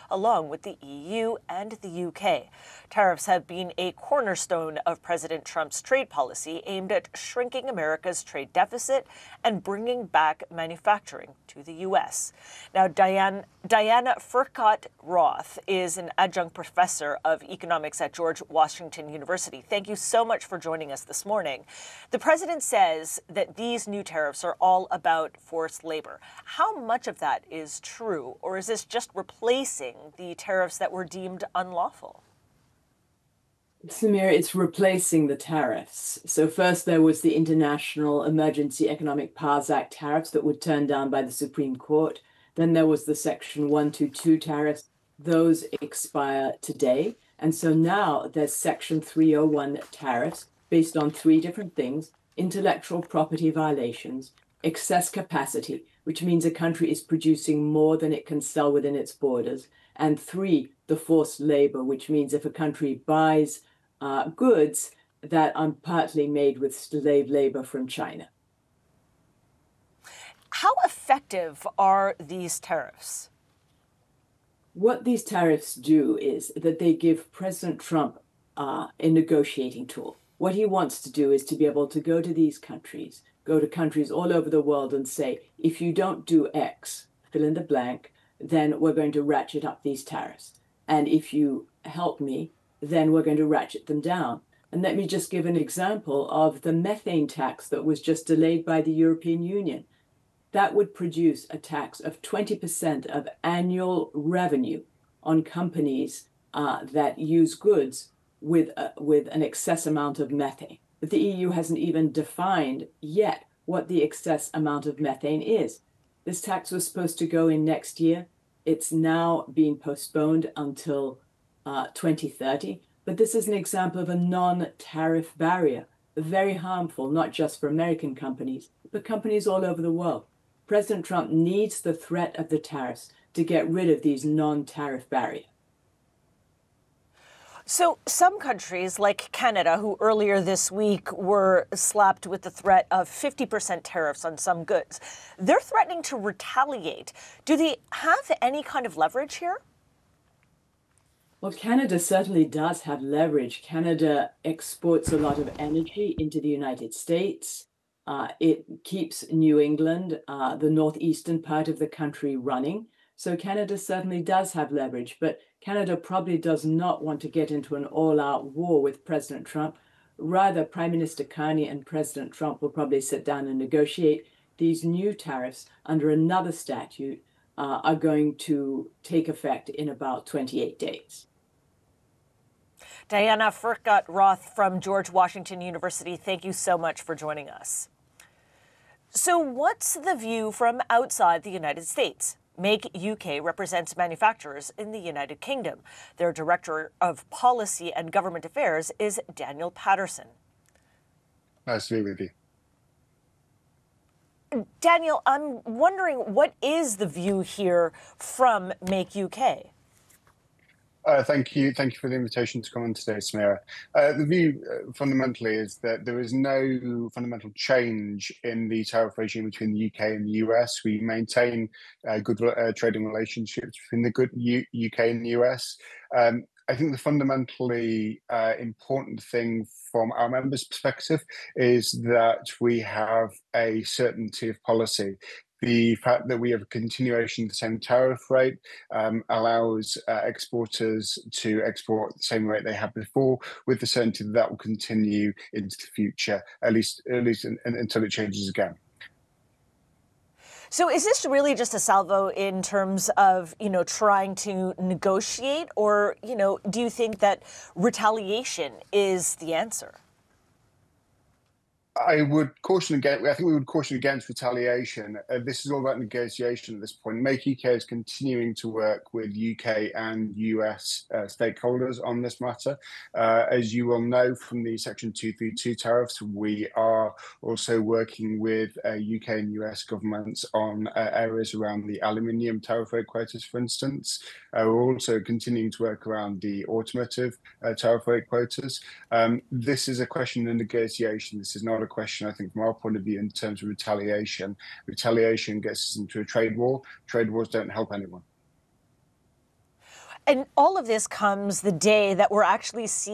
along with the EU and the UK. Tariffs have been a cornerstone of President Trump's trade policy aimed at shrinking America's trade deficit and bringing back manufacturing to the U.S. Now, Diana Furchtgott-Roth is an adjunct professor of economics at George Washington University. Thank you so much for joining us this morning. The president says that these new tariffs are all about forced labor. How much of that is true, or is this just replacing the tariffs that were deemed unlawful? Samir, it's replacing the tariffs. So first there was the International Emergency Economic Powers Act tariffs that were turned down by the Supreme Court. Then there was the Section 122 tariffs. Those expire today. And so now there's Section 301 tariffs based on three different things: intellectual property violations, excess capacity, which means a country is producing more than it can sell within its borders, and three, the forced labor, which means if a country buys goods that are partly made with slave labor from China. How effective are these tariffs? What these tariffs do is that they give President Trump a negotiating tool. What he wants to do is to be able to go to these countries, go to countries all over the world and say, if you don't do X, fill in the blank, then we're going to ratchet up these tariffs. And if you help me, then we're going to ratchet them down. And let me just give an example of the methane tax that was just delayed by the European Union. That would produce a tax of 20% of annual revenue on companies that use goods with an excess amount of methane. But the EU hasn't even defined yet what the excess amount of methane is. This tax was supposed to go in next year. It's now being postponed until 2030. But this is an example of a non-tariff barrier, very harmful, not just for American companies, but companies all over the world. President Trump needs the threat of the tariffs to get rid of these non-tariff barriers. So some countries like Canada, who earlier this week were slapped with the threat of 50% tariffs on some goods, they're threatening to retaliate. Do they have any kind of leverage here? Well, Canada certainly does have leverage. Canada exports a lot of energy into the United States. It keeps New England, the northeastern part of the country, running. So Canada certainly does have leverage, but Canada probably does not want to get into an all-out war with President Trump. Rather, Prime Minister Carney and President Trump will probably sit down and negotiate. These new tariffs under another statute are going to take effect in about 28 days. Diana Furchtgott-Roth from George Washington University, thank you so much for joining us. So what's the view from outside the United States? Make UK represents manufacturers in the United Kingdom. Their Director of Policy and Government Affairs is Daniel Patterson. Nice to be with you. Daniel, I'm wondering, what is the view here from Make UK? Thank you for the invitation to come on today, Samira. The view fundamentally is that there is no fundamental change in the tariff regime between the UK and the US. We maintain good trading relationships between the good UK and the US. I think the fundamentally important thing from our members' perspective is that we have a certainty of policy. The fact that we have a continuation of the same tariff rate allows exporters to export at the same rate they have before, with the certainty that will continue into the future, at least until it changes again. So is this really just a salvo in terms of, trying to negotiate, or, do you think that retaliation is the answer? I would caution against. I think we would caution against retaliation. This is all about negotiation at this point. Make UK is continuing to work with UK and US stakeholders on this matter. As you will know from the Section 232 tariffs, we are also working with UK and US governments on areas around the aluminium tariff rate quotas, for instance. We're also continuing to work around the automotive tariff rate quotas. This is a question of negotiation. This is not a question, I think, from our point of view, in terms of retaliation. Retaliation gets us into a trade war. Trade wars don't help anyone. And all of this comes the day that we're actually seeing